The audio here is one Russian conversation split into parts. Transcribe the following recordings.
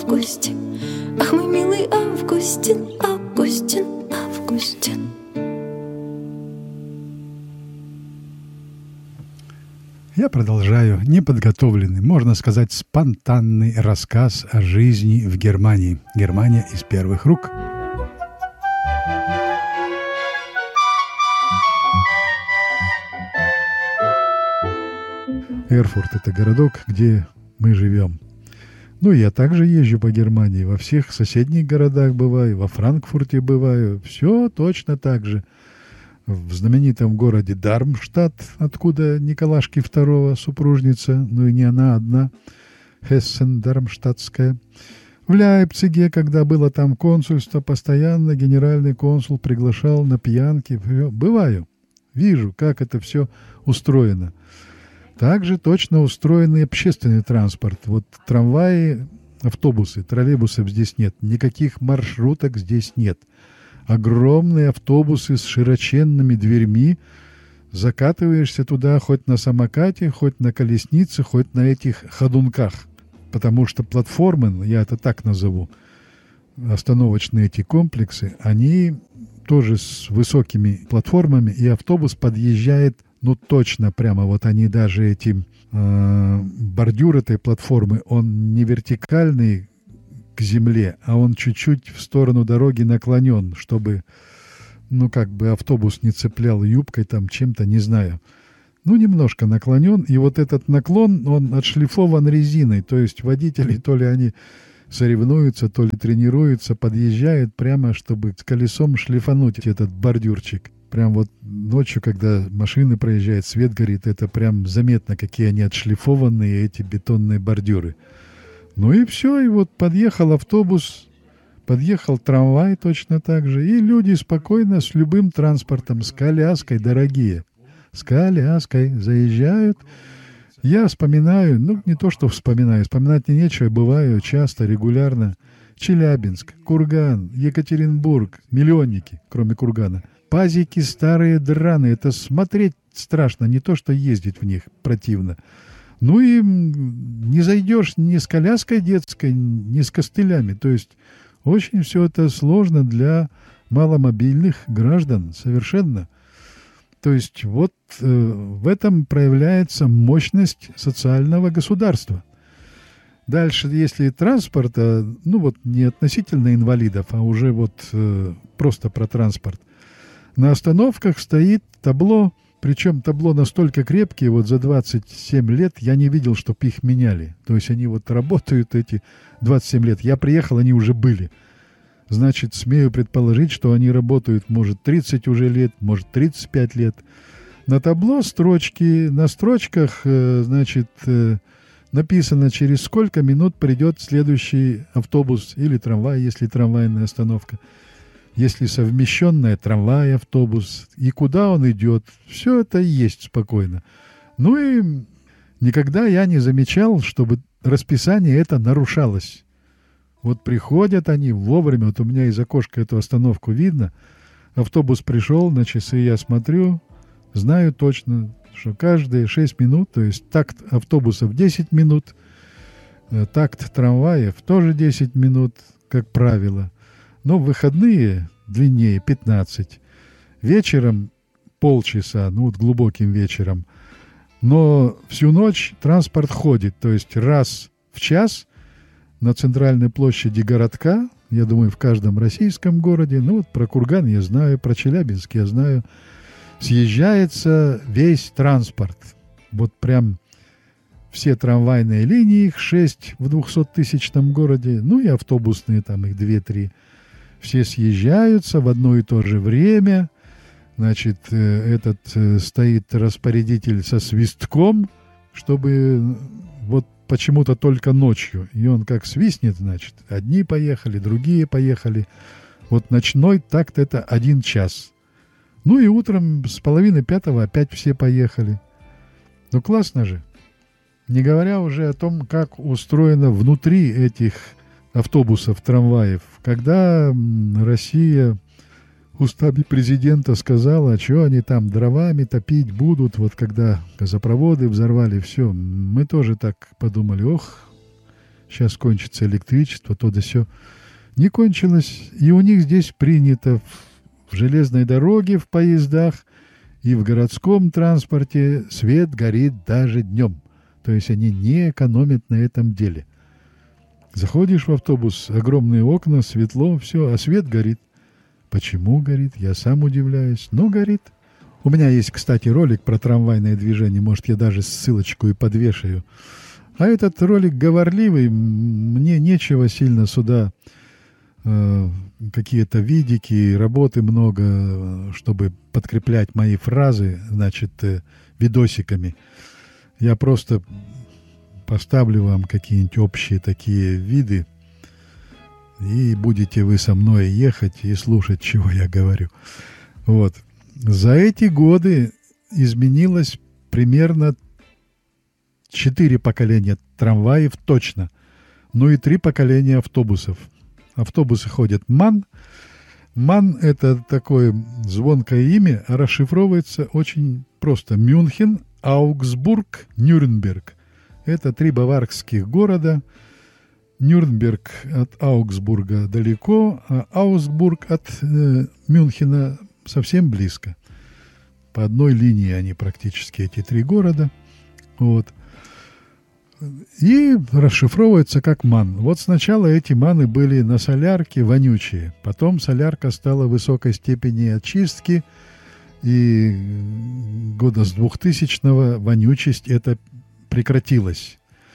Августин, ах, мой милый Августин, Августин, Августин. Я продолжаю неподготовленный, можно сказать, спонтанный рассказ о жизни в Германии. Германия из первых рук. Эрфурт – это городок, где мы живем. Ну, я также езжу по Германии, во всех соседних городах бываю, во Франкфурте бываю. Все точно так же. В знаменитом городе Дармштадт, откуда Николашки II супружница, ну и не она одна, Хессен-Дармштадтская. В Ляйпциге, когда было там консульство, постоянно генеральный консул приглашал на пьянки. Бываю, вижу, как это все устроено. Также точно устроен и общественный транспорт. Вот трамваи, автобусы, троллейбусов здесь нет. Никаких маршруток здесь нет. Огромные автобусы с широченными дверьми. Закатываешься туда хоть на самокате, хоть на колеснице, хоть на этих ходунках. Потому что платформы, я это так назову, остановочные эти комплексы, они тоже с высокими платформами, и автобус подъезжает, ну точно прямо, вот они даже эти бордюр этой платформы, он не вертикальный к земле, а он чуть-чуть в сторону дороги наклонен, чтобы, ну как бы автобус не цеплял юбкой там чем-то, не знаю. Ну немножко наклонен, и вот этот наклон, он отшлифован резиной, то есть водители, то ли они соревнуются, то ли тренируются, подъезжают прямо, чтобы с колесом шлифануть этот бордюрчик. Прям вот ночью, когда машины проезжают, свет горит, это прям заметно, какие они отшлифованные, эти бетонные бордюры. Ну и все, и вот подъехал автобус, подъехал трамвай точно так же, и люди спокойно с любым транспортом, с коляской, дорогие, с коляской заезжают. Я вспоминаю, ну не то что вспоминаю, вспоминать мне нечего, бываю часто, регулярно. Челябинск, Курган, Екатеринбург, миллионники, кроме Кургана. Пазики старые драные, это смотреть страшно, не то что ездить в них противно. Ну и не зайдешь ни с коляской детской, ни с костылями. То есть очень все это сложно для маломобильных граждан, совершенно. То есть вот в этом проявляется мощность социального государства. Дальше, если транспорта, ну вот не относительно инвалидов, а уже вот просто про транспорт. На остановках стоит табло, причем табло настолько крепкие, вот за 27 лет я не видел, чтоб их меняли. То есть они вот работают эти 27 лет. Я приехал, они уже были. Значит, смею предположить, что они работают, может, 30 уже лет, может, 35 лет. На табло строчки, на строчках, значит, написано, через сколько минут придет следующий автобус или трамвай, если трамвайная остановка. Если совмещенная трамвай, автобус, и куда он идет, все это есть спокойно. Ну и никогда я не замечал, чтобы расписание это нарушалось. Вот приходят они вовремя, вот у меня из окошка эту остановку видно, автобус пришел, на часы я смотрю, знаю точно, что каждые 6 минут, то есть такт автобусов 10 минут, такт трамваев тоже 10 минут, как правило. Но в выходные длиннее 15. Вечером полчаса, ну вот глубоким вечером. Но всю ночь транспорт ходит. То есть раз в час на центральной площади городка, я думаю, в каждом российском городе, ну вот про Курган я знаю, про Челябинск я знаю, съезжается весь транспорт. Вот прям все трамвайные линии, их 6 в 200-тысячном городе, ну и автобусные, там их 2-3. Все съезжаются в одно и то же время. Значит, этот стоит распорядитель со свистком, чтобы вот почему-то только ночью. И он как свистнет, значит, одни поехали, другие поехали. Вот ночной такт это 1 час. Ну и утром с 4:30 опять все поехали. Ну классно же. Не говоря уже о том, как устроено внутри этих автобусов, трамваев. Когда Россия устами президента сказала, что они там дровами топить будут, вот когда газопроводы взорвали, все, мы тоже так подумали, ох, сейчас кончится электричество, то да сё. Не кончилось, и у них здесь принято в железной дороге, в поездах и в городском транспорте свет горит даже днем. То есть они не экономят на этом деле. Заходишь в автобус, огромные окна, светло, все, а свет горит. Почему горит? Я сам удивляюсь, но горит. У меня есть, кстати, ролик про трамвайное движение, может, я даже ссылочку и подвешаю. А этот ролик говорливый, мне нечего сильно сюда какие-то видики, работы много, чтобы подкреплять мои фразы, значит, видосиками. Я просто поставлю вам какие-нибудь общие такие виды, и будете вы со мной ехать и слушать, чего я говорю. Вот. За эти годы изменилось примерно 4 поколения трамваев точно, ну и 3 поколения автобусов. Автобусы ходят МАН. МАН – это такое звонкое имя, а расшифровывается очень просто. Мюнхен, Аугсбург, Нюрнберг. Это 3 баварских города. Нюрнберг от Аугсбурга далеко, а Аугсбург от Мюнхена совсем близко. По одной линии они практически, эти 3 города. Вот. И расшифровывается как МАН. Вот сначала эти МАНы были на солярке вонючие. Потом солярка стала высокой степени очистки. И года с 2000-го вонючесть это прекратилась.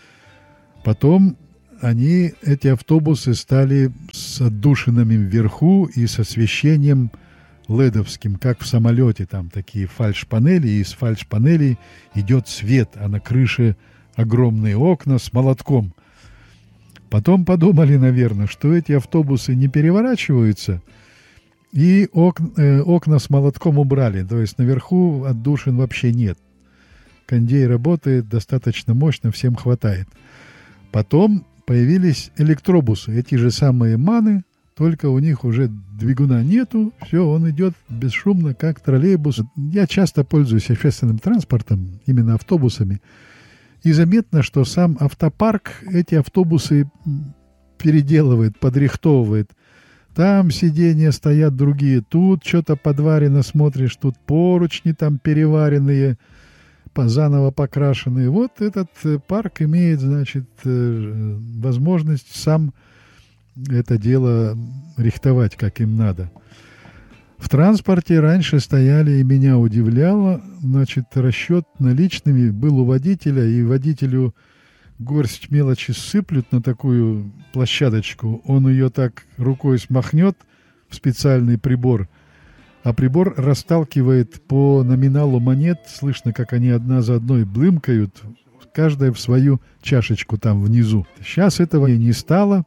Потом эти автобусы стали с отдушинами вверху и с освещением ледовским, как в самолете. Там такие фальш-панели, и из фальш-панелей идет свет, а на крыше огромные окна с молотком. Потом подумали, наверное, что эти автобусы не переворачиваются, и окна с молотком убрали. То есть наверху отдушин вообще нет. Кондей работает достаточно мощно, всем хватает. Потом появились электробусы, эти же самые МАНы, только у них уже двигуна нету, все, он идет бесшумно, как троллейбус. Я часто пользуюсь общественным транспортом, именно автобусами, и заметно, что сам автопарк эти автобусы переделывает, подрихтовывает. Там сиденья стоят другие, тут что-то подварено, смотришь, тут поручни там переваренные, заново покрашенные. Вот этот парк имеет, значит, возможность сам это дело рихтовать, как им надо. В транспорте раньше стояли, и меня удивляло, значит, расчет наличными был у водителя, и водителю горсть мелочи сыплют на такую площадочку, он ее так рукой смахнет в специальный прибор, а прибор расталкивает по номиналу монет, слышно, как они одна за одной блымкают, каждая в свою чашечку там внизу. Сейчас этого и не стало.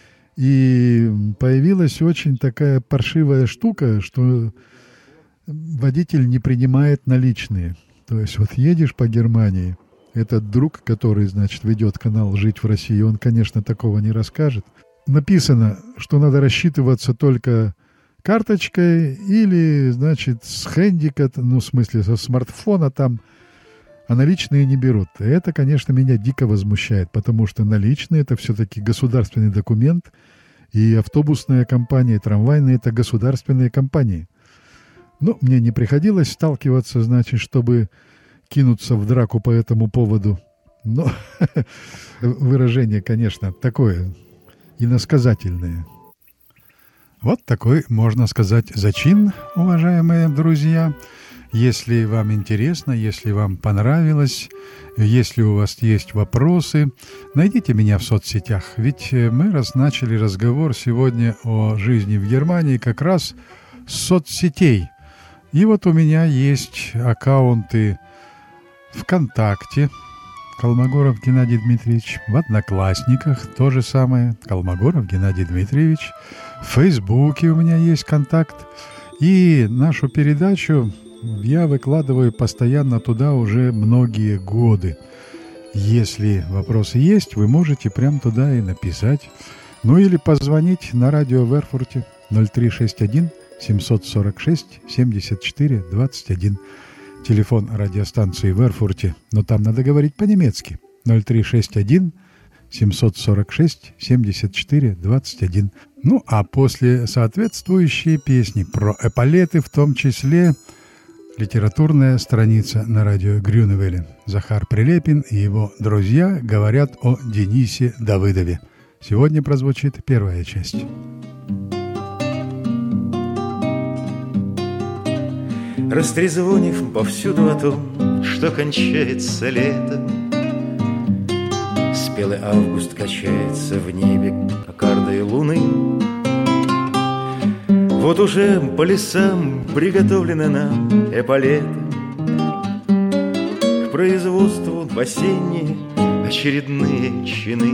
И появилась очень такая паршивая штука, что водитель не принимает наличные. То есть вот едешь по Германии, этот друг, который, значит, ведет канал «Жить в России», он, конечно, такого не расскажет. Написано, что надо рассчитываться только карточкой или, значит, с хэндика, ну, в смысле, со смартфона там, а наличные не берут. И это, конечно, меня дико возмущает, потому что наличные – это все-таки государственный документ, и автобусная компания, и трамвайная – это государственные компании. Но мне не приходилось сталкиваться, значит, чтобы кинуться в драку по этому поводу. Но выражение, конечно, такое иносказательное. Вот такой, можно сказать, зачин, уважаемые друзья. Если вам интересно, если вам понравилось, если у вас есть вопросы, найдите меня в соцсетях. Ведь мы начали разговор сегодня о жизни в Германии как раз с соцсетей. И вот у меня есть аккаунты ВКонтакте, Колмогоров Геннадий Дмитриевич, в Одноклассниках то же самое, Колмогоров Геннадий Дмитриевич, в Фейсбуке у меня есть контакт, и нашу передачу я выкладываю постоянно туда уже многие годы. Если вопросы есть, вы можете прямо туда и написать. Ну или позвонить на радио в Эрфурте 0361 746 74 21. Телефон радиостанции в Эрфурте, но там надо говорить по-немецки. 0361 746 74 21. Ну, а после соответствующей песни про эполеты, в том числе литературная страница на радио Грюневеле. Захар Прилепин и его друзья говорят о Денисе Давыдове. Сегодня прозвучит первая часть. Растрезвонив повсюду о том, что кончается лето, спелый август качается в небе кокардой луны. Вот уже по лесам приготовлены нам эполеты к производству в осенние очередные чины.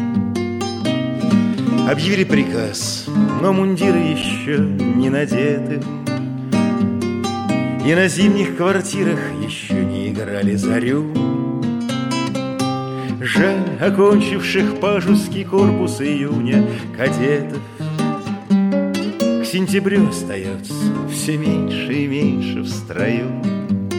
Объявили приказ, но мундиры еще не надеты, и на зимних квартирах еще не играли зарю. Жаль окончивших пажеский корпус июня кадетов. К сентябрю остается все меньше и меньше в строю.